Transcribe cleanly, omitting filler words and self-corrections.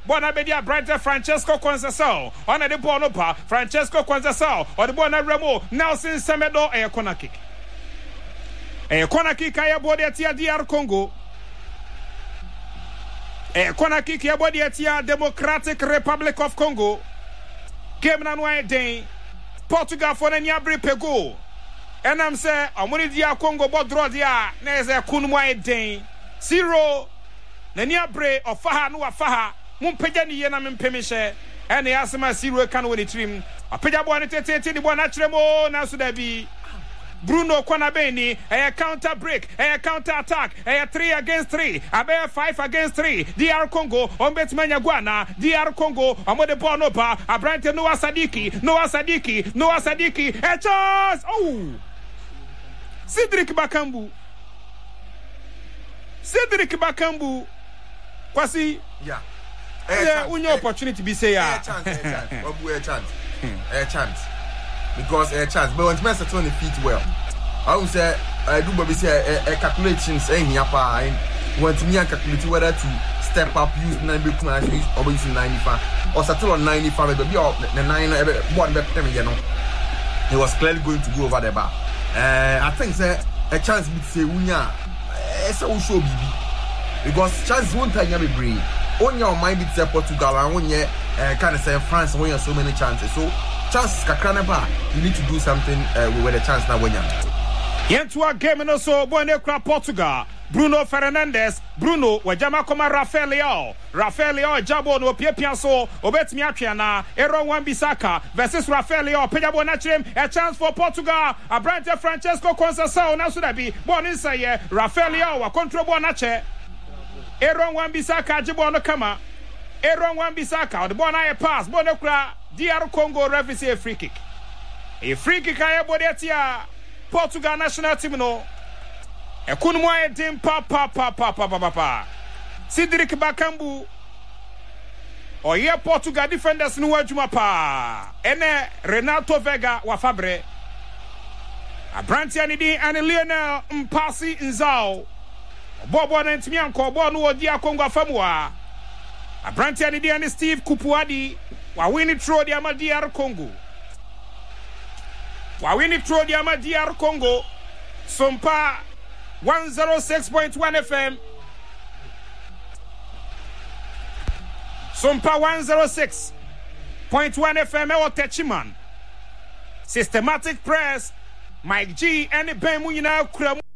Bona bedia Brighter Francesco Conceição. On the ball no pa Francesco Conceição. Or the bona Remo Nelson Semedo a corner kick. A corner kick I body at DR Congo. A corner kick I body at Democratic Republic of Congo. Game na no day. Portugal for the Niabri Pego. And I'm say Amoni dia Congo bo draw dia neze kunmwa day. 0 na Niabre of Faha no Faha. Mumpeja ni yena mempemishe ene asema 0 kan woni trim apeja bo ne tete di bo na tremo na so da bi Bruno Konabeni counter break counter attack 3 against 3 abe 5 against 3 DR Congo on betmanya guana DR Congo amode ball no pa Abrante Noah Sadiki a chance Cedric Bakambu Kwasi unyo opportunity be say a chance because a chance but when me set on the feet well I would say I do but say calculations here pa want me calculate whether to step up use 9 or use 95 or settle on 95 be up the 9 one be you know he was clearly going to go over the bar I think say a chance be say unya so show bibi because chance won't tell you be brave on your mind it's Portugal and when you kind of say France when you have so many chances so chances kakraneba you need to do something with the chance now when you Yentua game no so bonne kra Portugal Bruno Fernandes Bruno wajama koma Rafael Leao jabo no piapia so obetimi atwe na Aaron Wan-Bissaka versus Rafael Leao pejabo na chirem a chance for Portugal Abrante Francesco Conceição na so da bi bon inside Rafael Leao wa control ball na che Aaron Wan-Bissaka jibo no kama Aaron Wan-Bissaka the ball na a pass bon kra DR Congo referee a free kick aye body atia Portugal national team no ekunmu aye dim pa Cedric Bakambu oye Portugal defenders no wadwuma pa ene Renato Vega wa Fabre Abrante anidi and Lionel Mpasi Nzao bobo na ntimi anko bo no odi Congo afamwa Abrante anidi and Steve Kupuadi wa win throw the DR Congo Sompa 106.1 FM Sompa 106.1 FM or Techiman Systematic Press Mike G and Ben Munina Kram